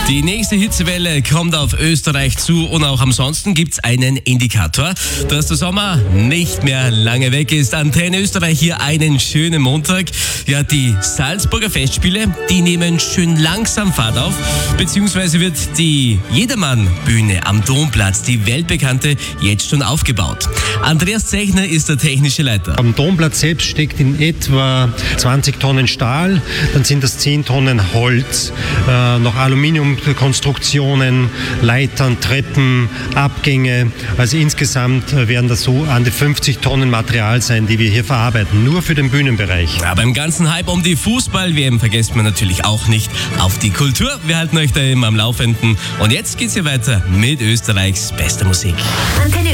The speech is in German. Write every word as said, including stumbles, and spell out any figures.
Die nächste Hitzewelle kommt auf Österreich zu und auch ansonsten gibt's einen Indikator, dass der Sommer nicht mehr lange weg ist. Antenne Österreich hier einen schönen Montag. Ja, die Salzburger Festspiele, die nehmen schön langsam Fahrt auf, beziehungsweise wird die Jedermann-Bühne am Domplatz, die weltbekannte, jetzt schon aufgebaut. Andreas Zechner ist der technische Leiter. Am Domplatz selbst steckt in etwa zwanzig Tonnen Stahl, dann sind das zehn Tonnen Holz, äh, noch Aluminiumkonstruktionen, Leitern, Treppen, Abgänge. Also insgesamt werden das so an die fünfzig Tonnen Material sein, die wir hier verarbeiten, nur für den Bühnenbereich. Ja, beim ganzen Hype um die Fußball-W M vergesst man natürlich auch nicht auf die Kultur. Wir halten euch da immer am Laufenden. Und jetzt geht's hier weiter mit Österreichs bester Musik. Antenne